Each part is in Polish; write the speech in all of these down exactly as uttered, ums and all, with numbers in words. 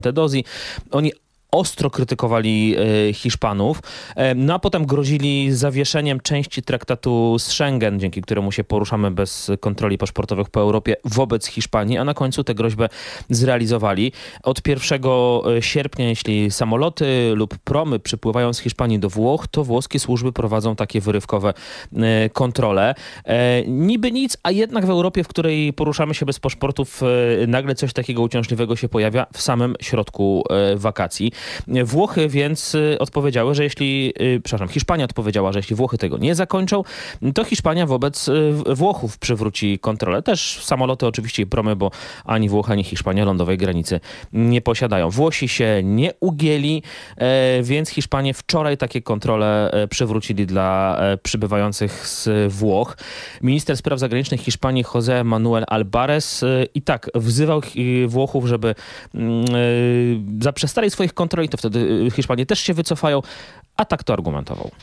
Tedosi. Oni ostro krytykowali e, Hiszpanów, e, no a potem grozili zawieszeniem części traktatu z Schengen, dzięki któremu się poruszamy bez kontroli paszportowych po Europie wobec Hiszpanii, a na końcu tę groźbę zrealizowali. Od pierwszego sierpnia, jeśli samoloty lub promy przypływają z Hiszpanii do Włoch, to włoskie służby prowadzą takie wyrywkowe e, kontrole. E, niby nic, a jednak w Europie, w której poruszamy się bez paszportów, e, nagle coś takiego uciążliwego się pojawia w samym środku e, wakacji. Włochy więc odpowiedziały, że jeśli, przepraszam, Hiszpania odpowiedziała, że jeśli Włochy tego nie zakończą, to Hiszpania wobec Włochów przywróci kontrolę. Też samoloty oczywiście i promy, bo ani Włochy, ani Hiszpania lądowej granicy nie posiadają. Włosi się nie ugięli, więc Hiszpanie wczoraj takie kontrole przywrócili dla przybywających z Włoch. Minister spraw zagranicznych Hiszpanii José Manuel Álvarez i tak wzywał Włochów, żeby zaprzestali swoich kontroli, to wtedy Hiszpanie też się wycofają, a tak to argumentował.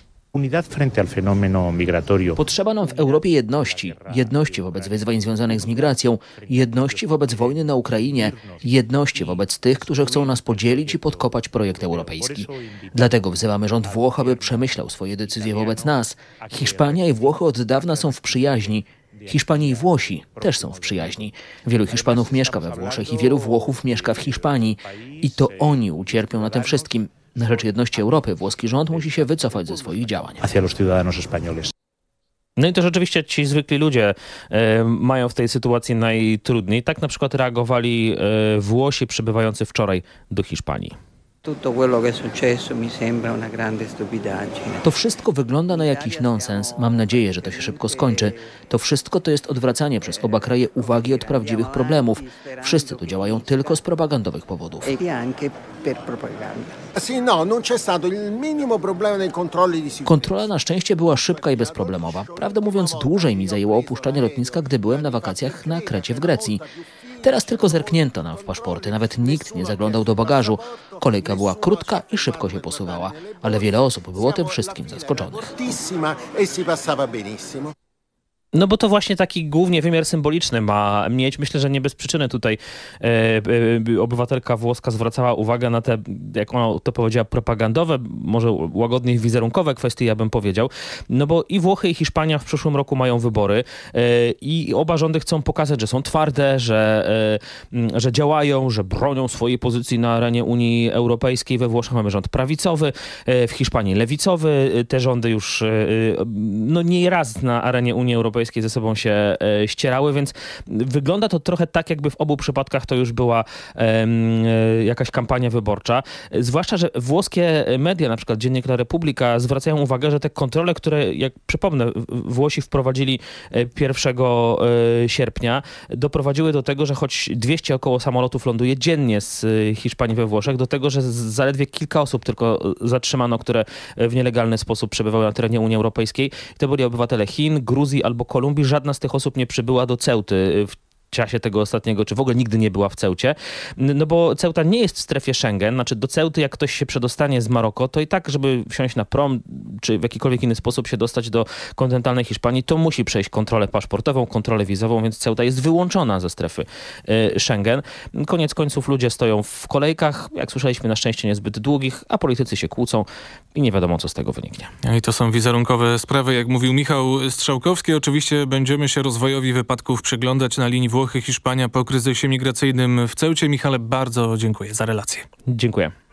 Potrzeba nam w Europie jedności. Jedności wobec wyzwań związanych z migracją, jedności wobec wojny na Ukrainie, jedności wobec tych, którzy chcą nas podzielić i podkopać projekt europejski. Dlatego wzywamy rząd Włoch, aby przemyślał swoje decyzje wobec nas. Hiszpania i Włochy od dawna są w przyjaźni. Hiszpanie i Włosi też są w przyjaźni. Wielu Hiszpanów mieszka we Włoszech i wielu Włochów mieszka w Hiszpanii. I to oni ucierpią na tym wszystkim. Na rzecz jedności Europy włoski rząd musi się wycofać ze swoich działań. No i to rzeczywiście ci zwykli ludzie e, mają w tej sytuacji najtrudniej. Tak na przykład reagowali e, Włosi przybywający wczoraj do Hiszpanii. To wszystko wygląda na jakiś nonsens. Mam nadzieję, że to się szybko skończy. To wszystko to jest odwracanie przez oba kraje uwagi od prawdziwych problemów. Wszyscy tu działają tylko z propagandowych powodów. Kontrola na szczęście była szybka i bezproblemowa. Prawdę mówiąc, dłużej mi zajęło opuszczanie lotniska, gdy byłem na wakacjach na Krecie w Grecji. Teraz tylko zerknięto nam w paszporty, nawet nikt nie zaglądał do bagażu. Kolejka była krótka i szybko się posuwała, ale wiele osób było tym wszystkim zaskoczonych. No bo to właśnie taki głównie wymiar symboliczny ma mieć. Myślę, że nie bez przyczyny tutaj e, e, obywatelka włoska zwracała uwagę na te, jak ona to powiedziała, propagandowe, może łagodnie wizerunkowe kwestie, ja bym powiedział. No bo i Włochy, i Hiszpania w przyszłym roku mają wybory e, i oba rządy chcą pokazać, że są twarde, że, e, że działają, że bronią swojej pozycji na arenie Unii Europejskiej. We Włoszech mamy rząd prawicowy, e, w Hiszpanii lewicowy. Te rządy już e, no nie raz na arenie Unii Europejskiej ze sobą się e, ścierały, więc wygląda to trochę tak, jakby w obu przypadkach to już była e, jakaś kampania wyborcza. E, zwłaszcza, że włoskie media, na przykład Dziennik La Repubblica, zwracają uwagę, że te kontrole, które, jak przypomnę, Włosi wprowadzili pierwszego sierpnia, doprowadziły do tego, że choć dwieście około samolotów ląduje dziennie z Hiszpanii we Włoszech, do tego, że zaledwie kilka osób tylko zatrzymano, które w nielegalny sposób przebywały na terenie Unii Europejskiej. To byli obywatele Chin, Gruzji albo Kolumbii. Żadna z tych osób nie przybyła do Ceuty w czasie tego ostatniego, czy w ogóle nigdy nie była w Ceucie. No bo Ceuta nie jest w strefie Schengen. Znaczy do Ceuty, jak ktoś się przedostanie z Maroko, to i tak, żeby wsiąść na prom, czy w jakikolwiek inny sposób się dostać do kontynentalnej Hiszpanii, to musi przejść kontrolę paszportową, kontrolę wizową, więc Ceuta jest wyłączona ze strefy y, Schengen. Koniec końców ludzie stoją w kolejkach, jak słyszeliśmy, na szczęście niezbyt długich, a politycy się kłócą i nie wiadomo, co z tego wyniknie. I to są wizerunkowe sprawy, jak mówił Michał Strzałkowski. Oczywiście będziemy się rozwojowi wypadków przyglądać na linii Włochy, Hiszpania po kryzysie migracyjnym w Ceucie. Michale, bardzo dziękuję za relację. Dziękuję.